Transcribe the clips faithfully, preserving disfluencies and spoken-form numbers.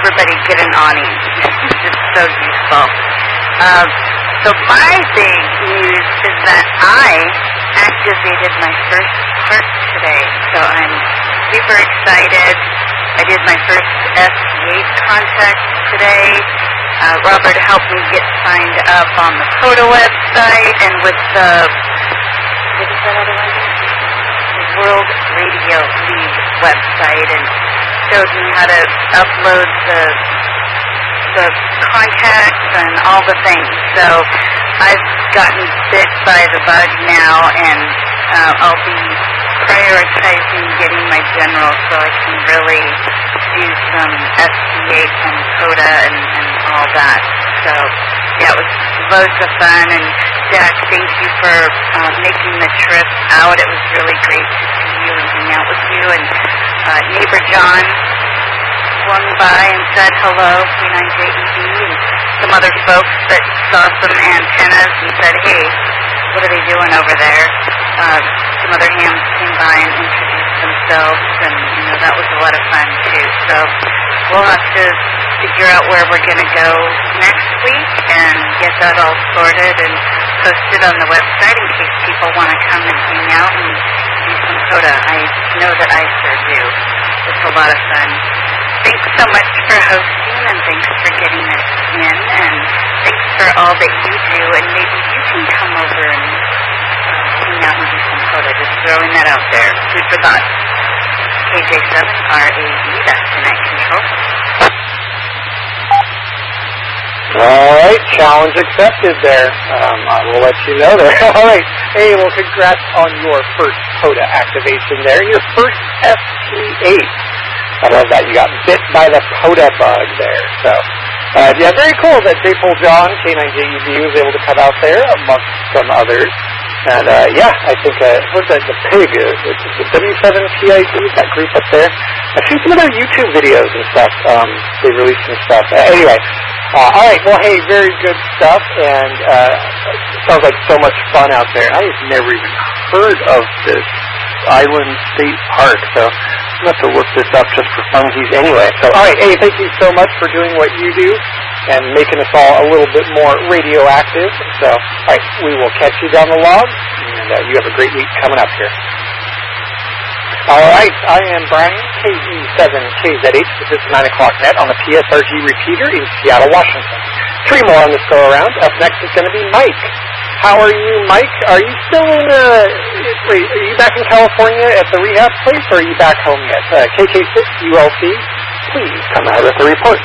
everybody get an awning. It's just so useful. Um, so my big news is that I activated my first park today. So I'm super excited. I did my first S T eight contact today. Uh, Robert helped me get signed up on the CODA website and with the, what is that other one? The World Radio League website, and showed me how to upload the the contacts and all the things. So I've gotten bit by the bug now, and uh, I'll be prioritizing getting my general so I can really do some S T eight and CODA and, and all that. So yeah, it was loads of fun, and Jack, thank you for uh, making the trip out. It was really great to see you and hang out with you, and uh, neighbor John swung by and said hello, K nine J E D, and some other folks that saw some antennas and said, hey, what are they doing over there? Uh, some other hams came by and introduced themselves, and, you know, that was a lot of fun, too. So we'll have to figure out where we're going to go next week and get that all sorted and posted on the website in case people want to come and hang out and do some CODA. I know that I sure do. It's a lot of fun. Thanks so much for hosting, and thanks for getting us in, and thanks for all that you do, and maybe you can come over and uh, hang out and do some CODA. Just throwing that out there. Food for thought. K J seven R A D, that's the night control. All right, challenge accepted there. Um, I will let you know there. All right. Hey, well, congrats on your first CODA activation there. Your first S T eight. I love that. You got bit by the CODA bug there. So, uh, yeah, very cool that J-Pole John, K nine J E D, was able to come out there amongst some others. And, uh, yeah, I think, uh, what's that, the pig, uh, it's the W seven P I D, that group up there. I've seen some of their YouTube videos and stuff. Um, they released some stuff. Uh, anyway, uh, all right, well, hey, very good stuff. And, uh, sounds like so much fun out there. I have never even heard of this Island State Park, so I'm going to have to look this up just for funsies anyway. So, all right, hey, thank you so much for doing what you do and making us all a little bit more radioactive. So, all right, we will catch you down the log, and uh, you have a great week coming up here. All right, I am Brian, K E seven K Z H. This is nine o'clock net on the P S R G repeater in Seattle, Washington. Three more on this go-around. Up next is going to be Mike. How are you, Mike? Are you still in, uh, wait, are you back in California at the rehab place, or are you back home yet? Uh, K K six U L C, please come out with a report.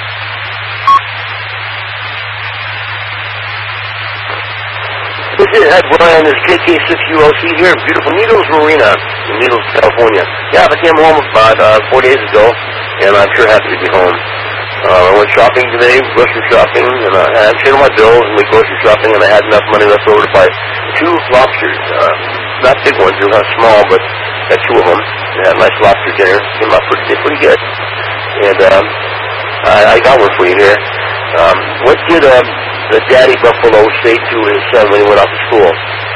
This is Ed Brian, this is K K six U L C here in beautiful Needles Marina in Needles, California. Yeah, I came home about uh, four days ago, and I'm sure happy to be home. Uh, I went shopping today, grocery shopping, and I had paid my bills and went grocery shopping, and I had enough money left over to buy two lobsters. Uh, not big ones, they're not small, but I had two of them. I had a nice lobster dinner. Came out pretty, pretty good. And um, I, I got one for you here. Um, what did um, the daddy buffalo say to his son when he went off to school?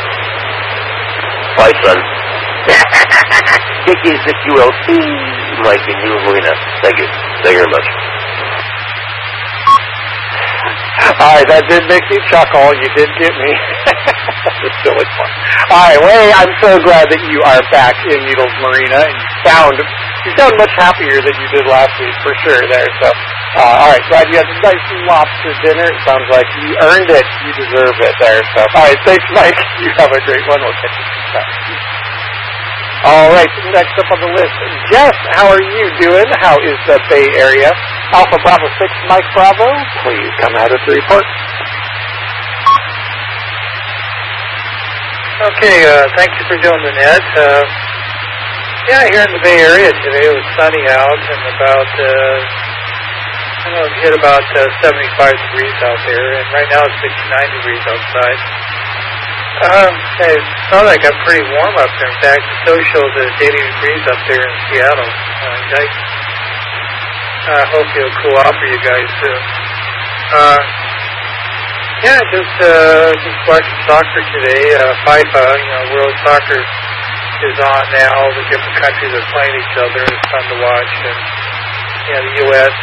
Bye, son. K K six U L C, Mike in New Marina. Thank you. Thank you very much. All right, that did make me chuckle. You did get me. That's silly fun. All right, well, hey, I'm so glad that you are back in Needles Marina, and you sound you sound much happier than you did last week, for sure. There, so uh, all right, glad you had a nice lobster dinner. It sounds like you earned it. You deserve it. There, so all right, thanks, Mike. You have a great one. We'll catch you next time. All right, next up on the list, Jess, how are you doing? How is the Bay Area? Alpha Bravo six, Mike Bravo, please come out with the report. Okay, uh, thank you for doing the net. Uh, yeah, here in the Bay Area today, it was sunny out and about, uh, I don't know, it hit about uh, seventy-five degrees out there, and right now it's sixty-nine degrees outside. Um, it sounds like I'm pretty warm up there. In fact, the show shows that it's eighty degrees up there in Seattle. Uh, yikes. I uh, hope it'll cool off for you guys soon. Uh, yeah, just uh, just watching soccer today. Uh, FIFA, you know, World Soccer is on now. All the different countries are playing each other. It's fun to watch. And, you know, the U S